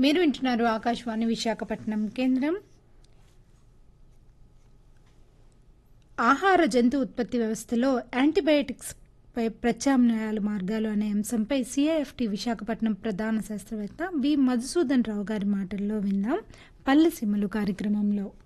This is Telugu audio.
మీరు వింటున్నారు ఆకాశవాణి విశాఖపట్నం కేంద్రం. ఆహార జంతు ఉత్పత్తి వ్యవస్థలో యాంటీబయాటిక్స్ పై ప్రత్యామ్నాయాల మార్గాలు అనే అంశంపై సిఐఎఫ్టి విశాఖపట్నం ప్రధాన శాస్త్రవేత్త వి మధుసూదన్ రావు గారి మాటల్లో విందాం పల్లెసీమలు కార్యక్రమంలో.